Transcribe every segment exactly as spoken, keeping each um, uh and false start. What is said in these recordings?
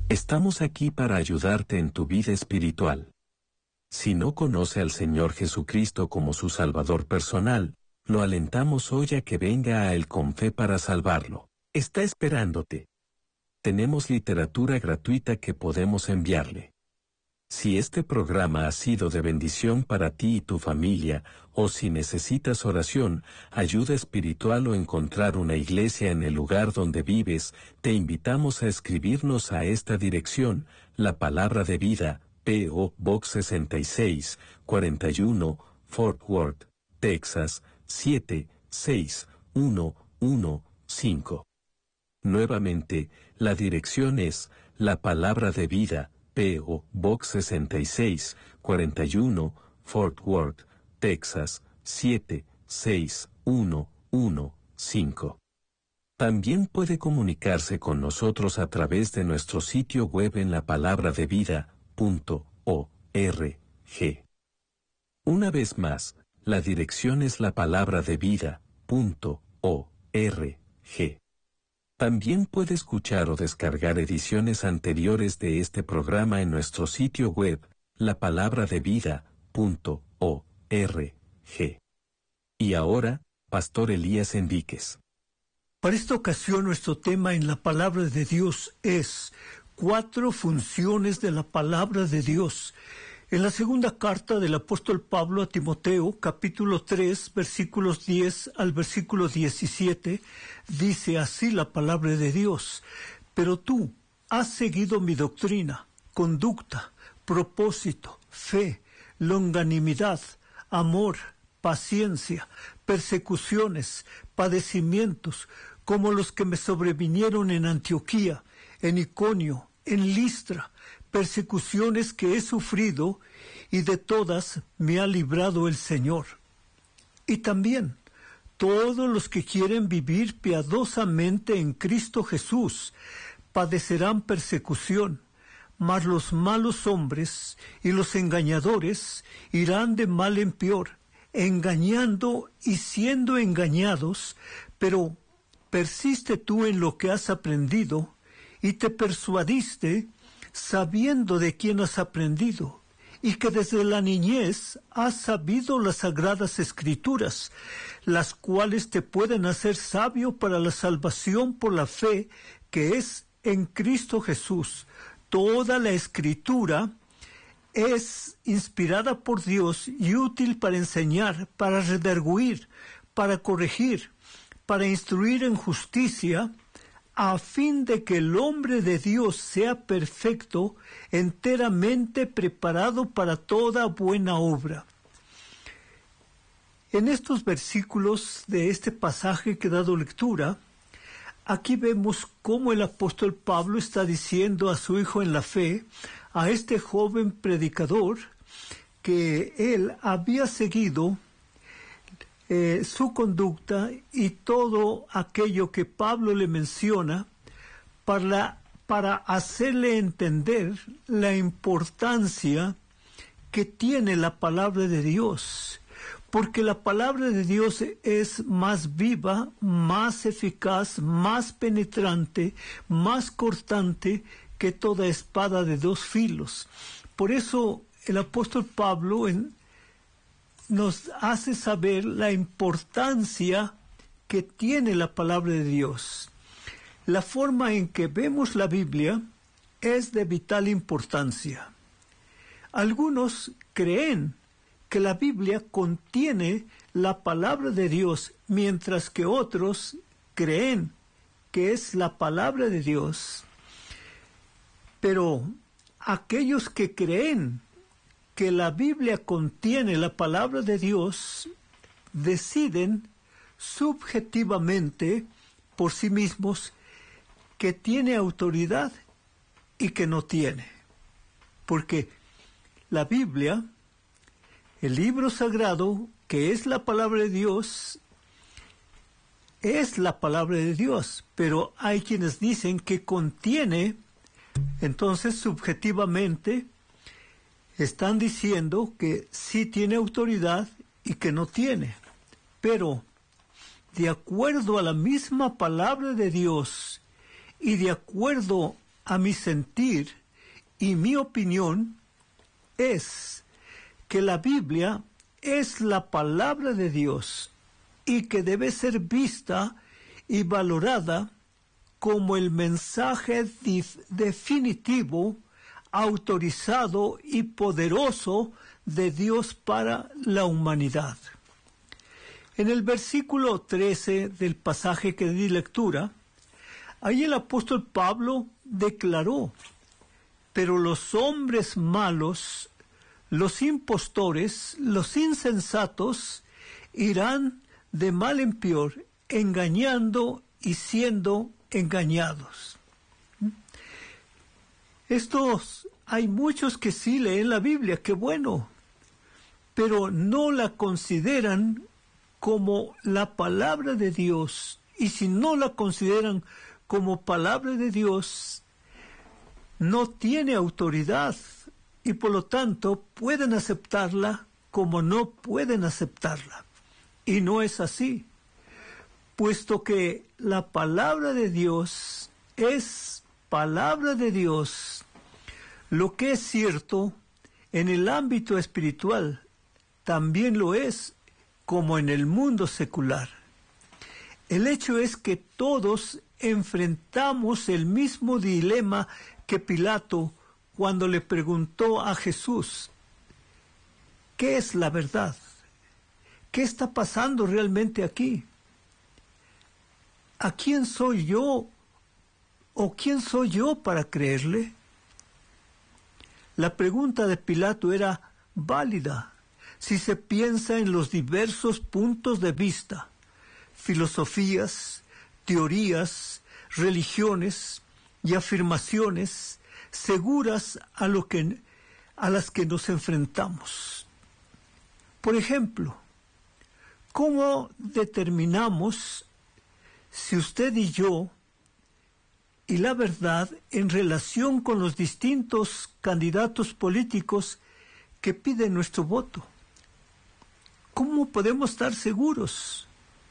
Estamos aquí para ayudarte en tu vida espiritual. Si no conoce al Señor Jesucristo como su Salvador personal, lo alentamos hoy a que venga a Él con fe para salvarlo. Está esperándote. Tenemos literatura gratuita que podemos enviarle. Si este programa ha sido de bendición para ti y tu familia, o si necesitas oración, ayuda espiritual o encontrar una iglesia en el lugar donde vives, te invitamos a escribirnos a esta dirección, La Palabra de Vida, P O Box sesenta y seis, cuarenta y uno, Fort Worth, Texas, siete seis uno uno cinco. Nuevamente, la dirección es La Palabra de Vida, P O Box sesenta y seis, cuarenta y uno, Fort Worth, Texas, siete seis uno uno cinco. También puede comunicarse con nosotros a través de nuestro sitio web en lapalabradevida punto org. Una vez más, la dirección es lapalabradevida punto org. También puede escuchar o descargar ediciones anteriores de este programa en nuestro sitio web, lapalabradevida punto org. Y ahora, Pastor Elías Enríquez. Para esta ocasión nuestro tema en la Palabra de Dios es Cuatro funciones de la Palabra de Dios. En la segunda carta del apóstol Pablo a Timoteo, capítulo tres, versículos diez al versículo diecisiete, dice así la palabra de Dios: Pero tú has seguido mi doctrina, conducta, propósito, fe, longanimidad, amor, paciencia, persecuciones, padecimientos, como los que me sobrevinieron en Antioquía, en Iconio, en Listra, persecuciones que he sufrido, y de todas me ha librado el Señor. Y también, todos los que quieren vivir piadosamente en Cristo Jesús padecerán persecución, mas los malos hombres y los engañadores irán de mal en peor, engañando y siendo engañados. Pero persiste tú en lo que has aprendido, y te persuadiste, sabiendo de quién has aprendido, y que desde la niñez has sabido las sagradas escrituras, las cuales te pueden hacer sabio para la salvación por la fe que es en Cristo Jesús. Toda la escritura es inspirada por Dios y útil para enseñar, para redarguir, para corregir, para instruir en justicia, a fin de que el hombre de Dios sea perfecto, enteramente preparado para toda buena obra. En estos versículos de este pasaje que he dado lectura, aquí vemos cómo el apóstol Pablo está diciendo a su hijo en la fe, a este joven predicador, que él había seguido Eh, su conducta y todo aquello que Pablo le menciona para, para hacerle entender la importancia que tiene la palabra de Dios, porque la palabra de Dios es más viva, más eficaz, más penetrante, más cortante que toda espada de dos filos. Por eso el apóstol Pablo en nos hace saber la importancia que tiene la palabra de Dios. La forma en que vemos la Biblia es de vital importancia. Algunos creen que la Biblia contiene la palabra de Dios, mientras que otros creen que es la palabra de Dios. Pero aquellos que creen que la Biblia contiene la palabra de Dios, deciden subjetivamente por sí mismos que tiene autoridad y que no tiene. Porque la Biblia, el libro sagrado, que es la palabra de Dios, es la palabra de Dios, pero hay quienes dicen que contiene, entonces subjetivamente, están diciendo que sí tiene autoridad y que no tiene. Pero, de acuerdo a la misma palabra de Dios y de acuerdo a mi sentir y mi opinión, es que la Biblia es la palabra de Dios y que debe ser vista y valorada como el mensaje definitivo, autorizado y poderoso de Dios para la humanidad. En el versículo trece del pasaje que di lectura, ahí el apóstol Pablo declaró: pero los hombres malos, los impostores, los insensatos, irán de mal en peor, engañando y siendo engañados. Estos, hay muchos que sí leen la Biblia, qué bueno, pero no la consideran como la palabra de Dios. Y si no la consideran como palabra de Dios, no tiene autoridad y por lo tanto pueden aceptarla como no pueden aceptarla. Y no es así, puesto que la palabra de Dios es palabra de Dios. Lo que es cierto en el ámbito espiritual también lo es como en el mundo secular. El hecho es que todos enfrentamos el mismo dilema que Pilato cuando le preguntó a Jesús: ¿qué es la verdad? ¿Qué está pasando realmente aquí? ¿A quién soy yo o quién soy yo para creerle? La pregunta de Pilato era válida si se piensa en los diversos puntos de vista, filosofías, teorías, religiones y afirmaciones seguras a lo que, a las que nos enfrentamos. Por ejemplo, ¿cómo determinamos si usted y yo y la verdad en relación con los distintos candidatos políticos que piden nuestro voto? ¿Cómo podemos estar seguros?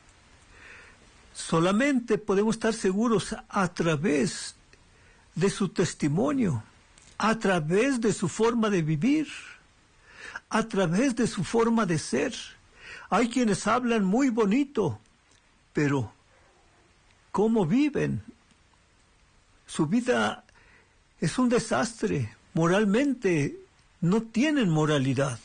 Solamente podemos estar seguros a través de su testimonio, a través de su forma de vivir, a través de su forma de ser. Hay quienes hablan muy bonito, pero ¿cómo viven? Su vida es un desastre. Moralmente no tienen moralidad.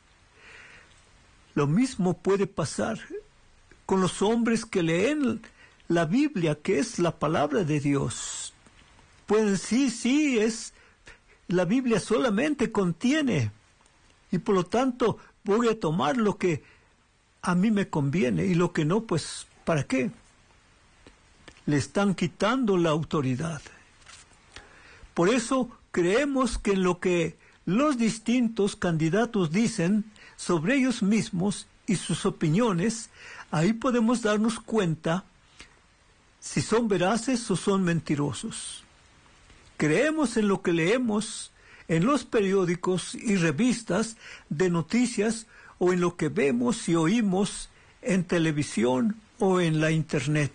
Lo mismo puede pasar con los hombres que leen la Biblia, que es la palabra de Dios. Pueden sí, sí, es la Biblia solamente contiene, y por lo tanto voy a tomar lo que a mí me conviene, y lo que no, pues, ¿para qué? Le están quitando la autoridad. Por eso creemos que en lo que los distintos candidatos dicen sobre ellos mismos y sus opiniones, ahí podemos darnos cuenta si son veraces o son mentirosos. Creemos en lo que leemos en los periódicos y revistas de noticias o en lo que vemos y oímos en televisión o en la internet.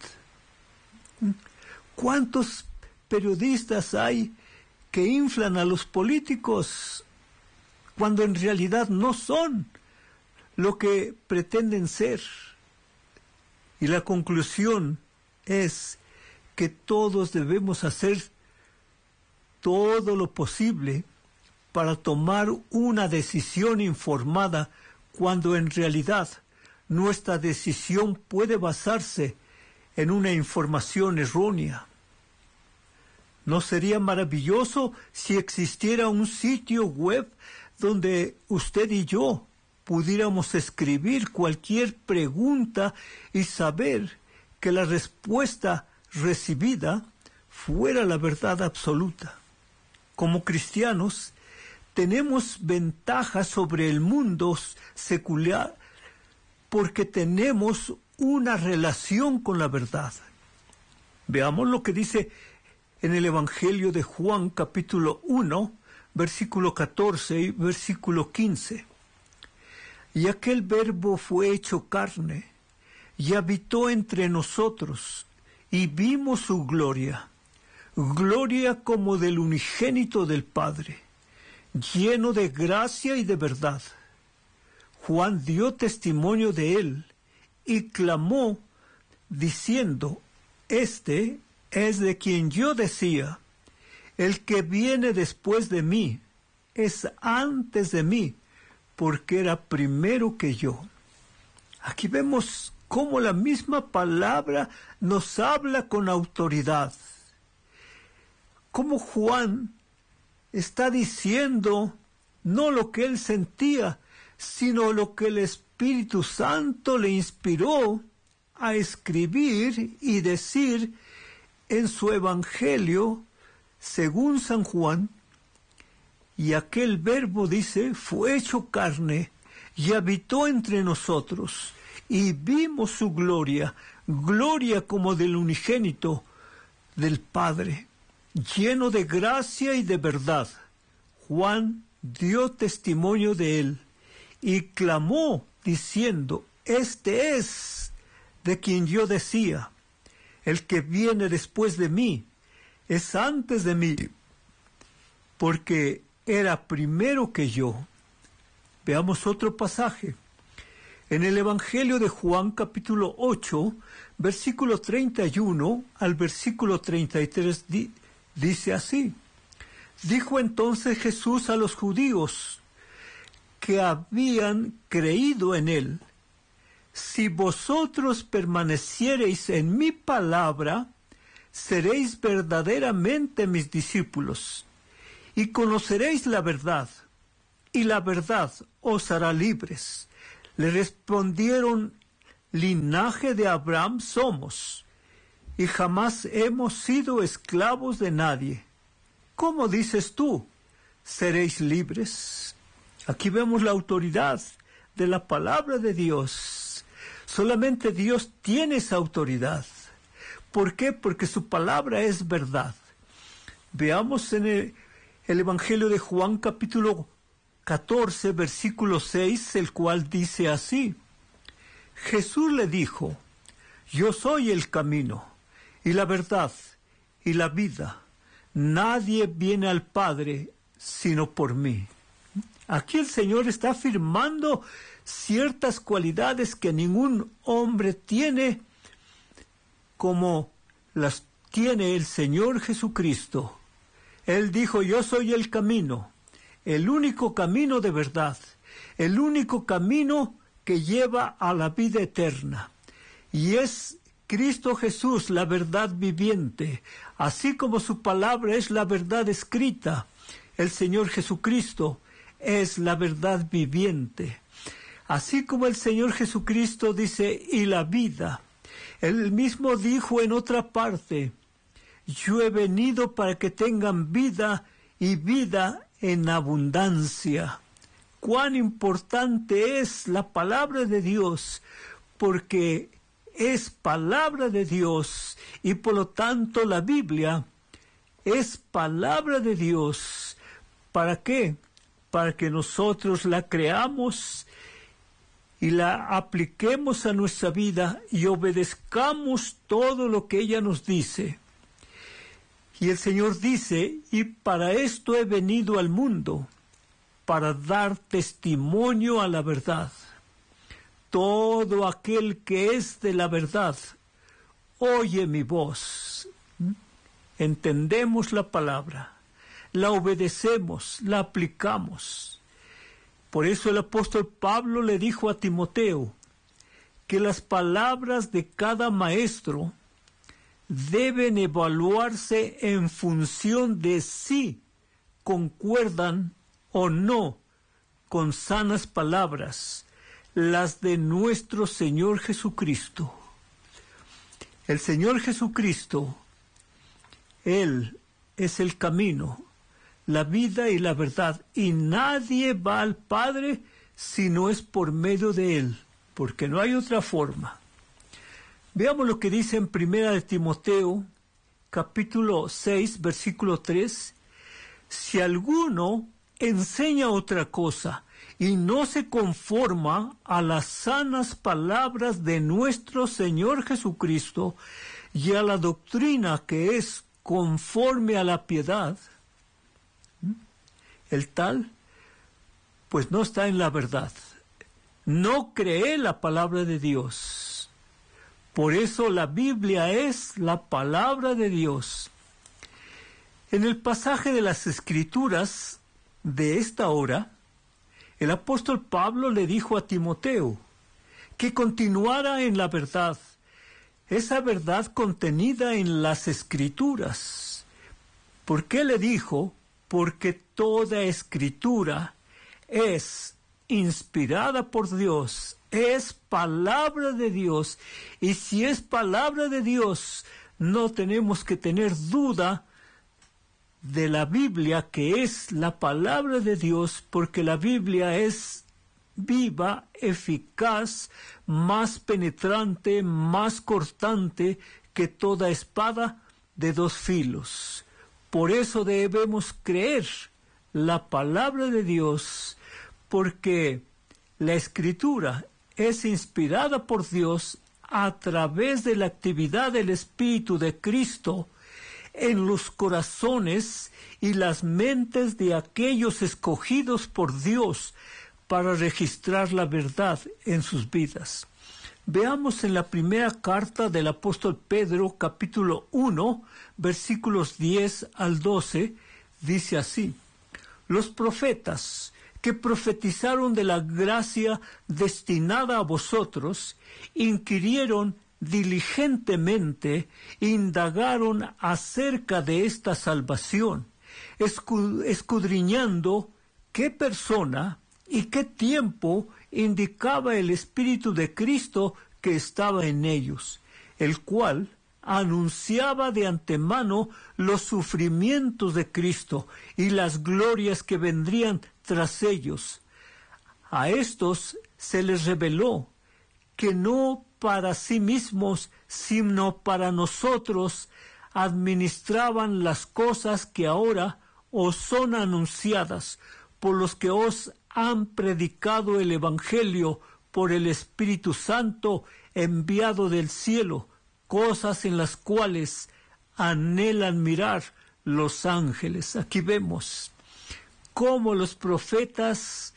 ¿Cuántos periodistas hay que inflan a los políticos cuando en realidad no son lo que pretenden ser? Y la conclusión es que todos debemos hacer todo lo posible para tomar una decisión informada, cuando en realidad nuestra decisión puede basarse en una información errónea. ¿No sería maravilloso si existiera un sitio web donde usted y yo pudiéramos escribir cualquier pregunta y saber que la respuesta recibida fuera la verdad absoluta? Como cristianos, tenemos ventajas sobre el mundo secular porque tenemos una relación con la verdad. Veamos lo que dice en el Evangelio de Juan, capítulo uno, versículo catorce y versículo quince. Y aquel Verbo fue hecho carne, y habitó entre nosotros, y vimos su gloria, gloria como del unigénito del Padre, lleno de gracia y de verdad. Juan dio testimonio de él y clamó diciendo, este es de quien yo decía, el que viene después de mí es antes de mí, porque era primero que yo. Aquí vemos cómo la misma palabra nos habla con autoridad. Cómo Juan está diciendo no lo que él sentía, sino lo que el Espíritu Santo le inspiró a escribir y decir en su Evangelio según San Juan. Y aquel verbo, dice, fue hecho carne y habitó entre nosotros, y vimos su gloria, gloria como del unigénito del Padre, lleno de gracia y de verdad. Juan dio testimonio de él y clamó diciendo, este es de quien yo decía, el que viene después de mí es antes de mí, porque era primero que yo. Veamos otro pasaje. En el Evangelio de Juan, capítulo ocho, versículo treinta y uno al versículo treinta y tres, di, dice así. Dijo entonces Jesús a los judíos que habían creído en él, si vosotros permaneciereis en mi palabra, seréis verdaderamente mis discípulos, y conoceréis la verdad, y la verdad os hará libres. Le respondieron, linaje de Abraham somos, y jamás hemos sido esclavos de nadie. ¿Cómo dices tú, seréis libres? Aquí vemos la autoridad de la palabra de Dios. Solamente Dios tiene esa autoridad. ¿Por qué? Porque su palabra es verdad. Veamos en el, el Evangelio de Juan, capítulo catorce, versículo seis, el cual dice así. Jesús le dijo, yo soy el camino, y la verdad, y la vida. Nadie viene al Padre, sino por mí. Aquí el Señor está afirmando ciertas cualidades que ningún hombre tiene, como las tiene el Señor Jesucristo. Él dijo, yo soy el camino, el único camino de verdad, el único camino que lleva a la vida eterna. Y es Cristo Jesús, la verdad viviente, así como su palabra es la verdad escrita. El Señor Jesucristo es la verdad viviente. Así como el Señor Jesucristo dice, y la vida. Él mismo dijo en otra parte, yo he venido para que tengan vida y vida en abundancia. Cuán importante es la palabra de Dios, porque es palabra de Dios y por lo tanto la Biblia es palabra de Dios. ¿Para qué? Para que nosotros la creamos y la apliquemos a nuestra vida y obedezcamos todo lo que ella nos dice. Y el Señor dice, y para esto he venido al mundo, para dar testimonio a la verdad. Todo aquel que es de la verdad, oye mi voz. Entendemos la palabra, la obedecemos, la aplicamos. Por eso el apóstol Pablo le dijo a Timoteo que las palabras de cada maestro deben evaluarse en función de si concuerdan o no con sanas palabras, las de nuestro Señor Jesucristo. El Señor Jesucristo, Él es el camino, la vida y la verdad, y nadie va al Padre si no es por medio de Él, porque no hay otra forma. Veamos lo que dice en Primera de Timoteo, capítulo seis, versículo tres. Si alguno enseña otra cosa y no se conforma a las sanas palabras de nuestro Señor Jesucristo y a la doctrina que es conforme a la piedad, el tal, pues no está en la verdad. No cree la palabra de Dios. Por eso la Biblia es la palabra de Dios. En el pasaje de las Escrituras de esta hora, el apóstol Pablo le dijo a Timoteo que continuara en la verdad, esa verdad contenida en las Escrituras. ¿Por qué le dijo? Porque toda Escritura es inspirada por Dios, es palabra de Dios, y si es palabra de Dios, no tenemos que tener duda de la Biblia, que es la palabra de Dios, porque la Biblia es viva, eficaz, más penetrante, más cortante que toda espada de dos filos. Por eso debemos creer la palabra de Dios, porque la Escritura es inspirada por Dios a través de la actividad del Espíritu de Cristo en los corazones y las mentes de aquellos escogidos por Dios para registrar la verdad en sus vidas. Veamos en la primera carta del apóstol Pedro, capítulo uno, versículos diez al doce, dice así: los profetas que profetizaron de la gracia destinada a vosotros, inquirieron diligentemente, indagaron acerca de esta salvación, escudriñando qué persona y qué tiempo indicaba el Espíritu de Cristo que estaba en ellos, el cual anunciaba de antemano los sufrimientos de Cristo y las glorias que vendrían tras ellos. A estos se les reveló que no para sí mismos, sino para nosotros, administraban las cosas que ahora os son anunciadas por los que os han predicado el Evangelio por el Espíritu Santo enviado del cielo, cosas en las cuales anhelan mirar los ángeles. Aquí vemos cómo los profetas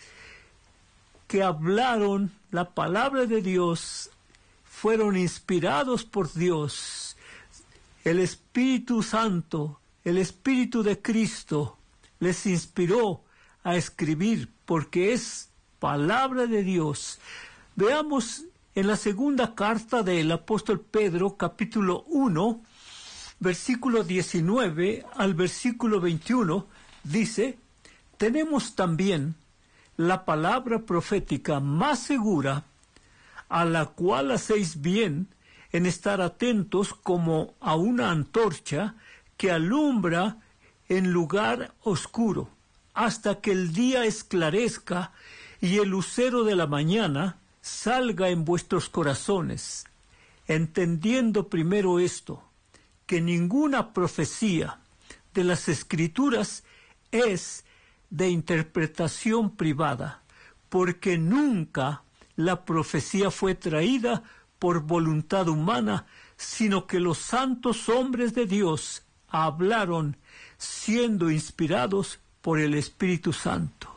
que hablaron la palabra de Dios fueron inspirados por Dios. El Espíritu Santo, el Espíritu de Cristo, les inspiró a escribir porque es palabra de Dios. Veamos en la segunda carta del apóstol Pedro, capítulo uno, versículo diecinueve al versículo veintiuno, dice: tenemos también la palabra profética más segura, a la cual hacéis bien en estar atentos como a una antorcha que alumbra en lugar oscuro, hasta que el día esclarezca y el lucero de la mañana salga en vuestros corazones, entendiendo primero esto, que ninguna profecía de las Escrituras es de interpretación privada, porque nunca la profecía fue traída por voluntad humana, sino que los santos hombres de Dios hablaron siendo inspirados por el Espíritu Santo.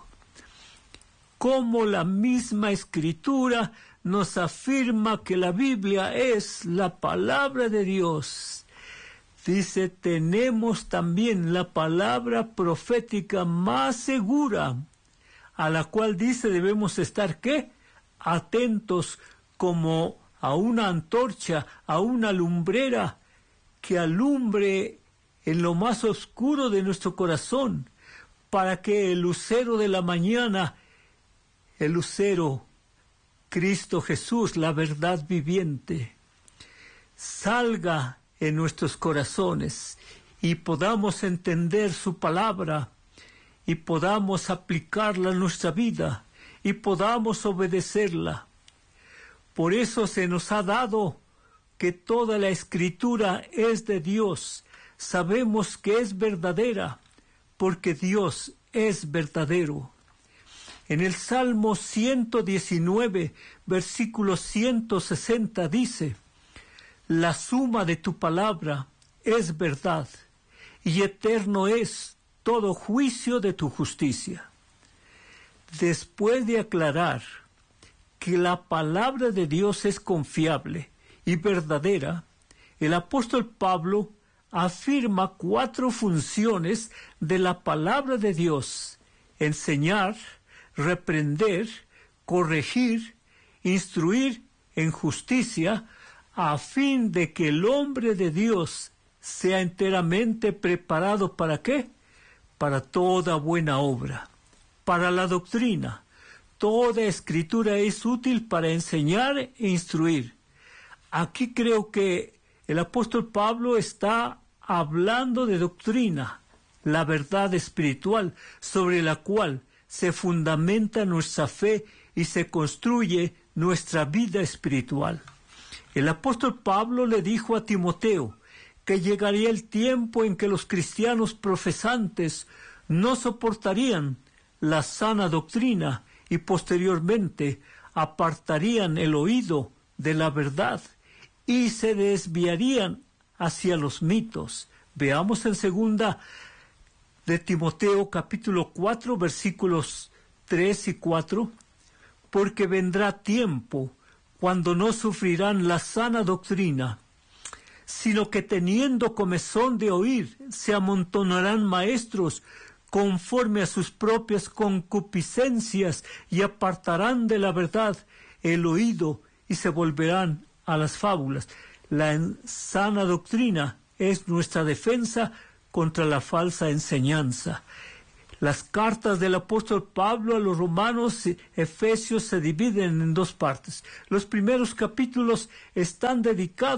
Como la misma Escritura nos afirma que la Biblia es la palabra de Dios. Dice, tenemos también la palabra profética más segura, a la cual dice debemos estar, ¿qué? Atentos como a una antorcha, a una lumbrera que alumbre en lo más oscuro de nuestro corazón, para que el lucero de la mañana, el lucero, Cristo Jesús, la verdad viviente, salga en nuestros corazones y podamos entender su palabra y podamos aplicarla a nuestra vida y podamos obedecerla. Por eso se nos ha dado que toda la Escritura es de Dios. Sabemos que es verdadera porque Dios es verdadero. En el Salmo ciento diecinueve, versículo ciento sesenta dice: la suma de tu palabra es verdad, y eterno es todo juicio de tu justicia. Después de aclarar que la palabra de Dios es confiable y verdadera, el apóstol Pablo afirma cuatro funciones de la palabra de Dios: enseñar, reprender, corregir, instruir en justicia, a fin de que el hombre de Dios sea enteramente preparado ¿para qué? Para toda buena obra, para la doctrina. Toda escritura es útil para enseñar e instruir. Aquí creo que el apóstol Pablo está hablando de doctrina, la verdad espiritual sobre la cual se fundamenta nuestra fe y se construye nuestra vida espiritual. El apóstol Pablo le dijo a Timoteo que llegaría el tiempo en que los cristianos profesantes no soportarían la sana doctrina y posteriormente apartarían el oído de la verdad y se desviarían hacia los mitos. Veamos en segunda de Timoteo capítulo cuatro versículos tres y cuatro. Porque vendrá tiempo cuando no sufrirán la sana doctrina, sino que teniendo comezón de oír, se amontonarán maestros conforme a sus propias concupiscencias y apartarán de la verdad el oído y se volverán a las fábulas. La sana doctrina es nuestra defensa contra la falsa enseñanza. Las cartas del apóstol Pablo a los romanos y efesios se dividen en dos partes. Los primeros capítulos están dedicados